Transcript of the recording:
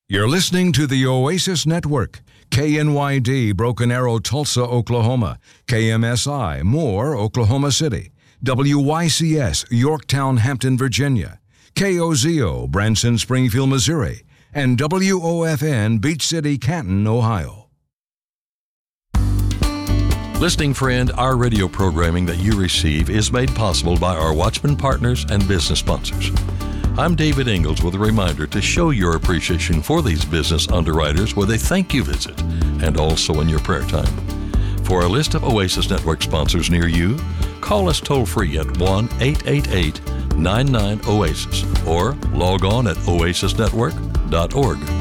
You're listening to the Oasis Network. KNYD, Broken Arrow, Tulsa, Oklahoma. KMSI, Moore, Oklahoma City. WYCS, Yorktown, Hampton, Virginia. KOZO, Branson, Springfield, Missouri. And WOFN, Beach City, Canton, Ohio. Listening friend, our radio programming that you receive is made possible by our Watchman partners and business sponsors. I'm David Ingalls with a reminder to show your appreciation for these business underwriters with a thank you visit and also in your prayer time. For a list of Oasis Network sponsors near you, call us toll-free at 1-888-99-OASIS or log on at oasisnetwork.org.